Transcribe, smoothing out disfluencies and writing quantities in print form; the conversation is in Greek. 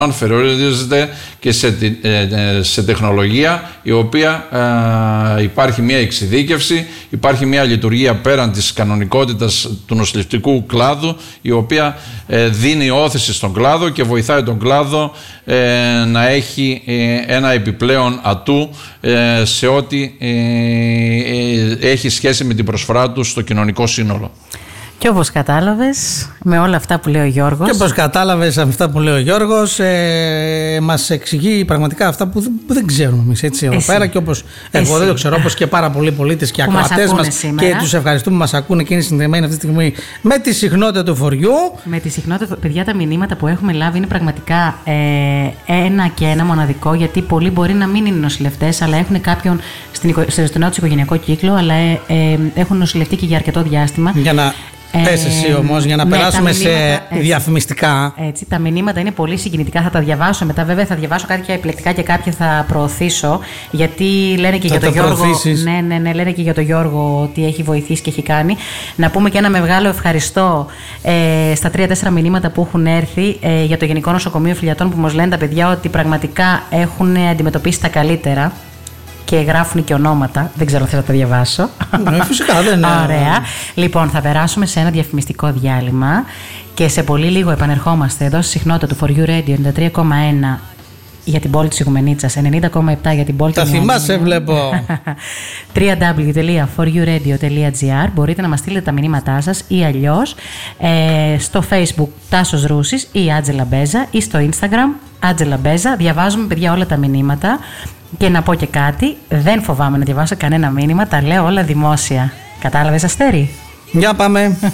περιορίζεται και σε τεχνολογία, η οποία υπάρχει μια εξειδίκευση, υπάρχει μια λειτουργία πέραν της κανονικότητας του νοσηλευτικού κλάδου, η οποία δίνει όθηση στον κλάδο και βοηθάει τον κλάδο να έχει ένα επιπλέον ατού σε ό,τι έχει σχέση με την προσφορά του στο κοινωνικό σύνολο. Και όπως κατάλαβες με όλα αυτά που λέει ο Γιώργος. Και όπως κατάλαβες αυτά που λέει ο Γιώργος, μας εξηγεί πραγματικά αυτά που δεν ξέρουμε εμείς, έτσι, εδώ πέρα. Και όπως εγώ δεν το ξέρω, όπως και πάρα πολλοί πολίτες και ακροατές μας και τους ευχαριστούμε που μας ακούνε και είναι συνδεμένοι αυτή τη στιγμή με τη συχνότητα του φοριού. Με τη συχνότητα, παιδιά, τα μηνύματα που έχουμε λάβει είναι πραγματικά ένα και ένα μοναδικό, γιατί πολλοί μπορεί να μην είναι νοσηλευτές, αλλά έχουν κάποιον στον νέο του οικογενειακό κύκλο, αλλά έχουν νοσηλευτεί και για αρκετό διάστημα. Πες εσύ όμως, για να περάσουμε σε διαφημιστικά. Έτσι, τα μηνύματα είναι πολύ συγκινητικά, θα τα διαβάσω μετά. Βέβαια, θα διαβάσω κάποια επιλεκτικά και κάποια θα προωθήσω. Γιατί λένε και για τον Γιώργο. Ναι, λένε και για τον Γιώργο ότι έχει βοηθήσει και έχει κάνει. Να πούμε και ένα μεγάλο ευχαριστώ στα 3-4 μηνύματα που έχουν έρθει για το Γενικό Νοσοκομείο Φιλιατών, που μας λένε τα παιδιά ότι πραγματικά έχουν αντιμετωπίσει τα καλύτερα. Και γράφουν και ονόματα. Δεν ξέρω αν θέλω να τα διαβάσω. Φυσικά δεν είναι. Ωραία. Λοιπόν, θα περάσουμε σε ένα διαφημιστικό διάλειμμα και σε πολύ λίγο επανερχόμαστε εδώ στη συχνότητα του For You Radio 93,1 για την πόλη της Ιγουμενίτσας, 90,7 για την πόλη της Ιγουμενίτσας. Τα θυμάσαι, βλέπω. www.foryouradio.gr. Μπορείτε να μας στείλετε τα μηνύματά σας ή αλλιώς στο Facebook Τάσος Ρούσης ή Άντζελα Μπέζα ή στο Instagram Άντζελα Μπέζα. Διαβάζουμε, παιδιά, όλα τα μηνύματα. Και να πω και κάτι, δεν φοβάμαι να διαβάσω κανένα μήνυμα, τα λέω όλα δημόσια. Κατάλαβες, Αστέρη? Για πάμε.